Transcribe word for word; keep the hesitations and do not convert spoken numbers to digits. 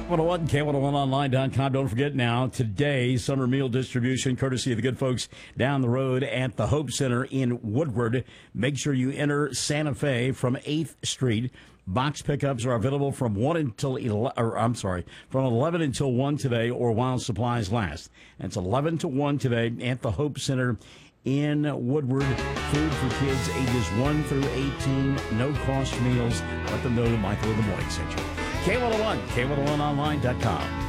one oh one, K one oh one online dot com. Don't forget now, today, summer meal distribution, courtesy of the good folks down the road at the Hope Center in Woodward. Make sure you enter Santa Fe from eighth Street. Box pickups are available from one until eleven, or I'm sorry, from eleven until one today, or while supplies last. And it's eleven to one today at the Hope Center in Woodward. Food for kids ages one through eighteen. No cost meals. Let them know that Michael in the Morning sent you. K one oh one, K one oh one online dot com.